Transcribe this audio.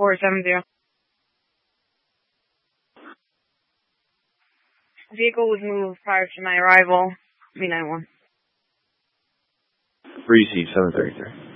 470. Vehicle was moved prior to my arrival. B91. 3C 733.